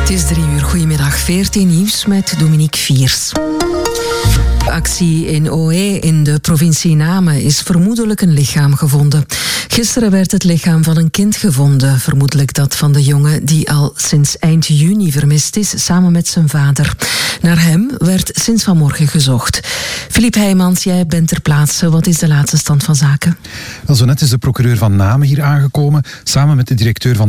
Het is 3 uur. Goedemiddag. 14 nieuws met Dominique Viers. Actie in OE in de provincie Namen is vermoedelijk een lichaam gevonden. Gisteren werd het lichaam van een kind gevonden, vermoedelijk dat van de jongen die al sinds eind juni vermist is, samen met zijn vader. Naar hem werd sinds vanmorgen gezocht. Philippe Heijmans, jij bent ter plaatse. Wat is de laatste stand van zaken? Wel, zo net is de procureur van Namen hier aangekomen, samen met de directeur van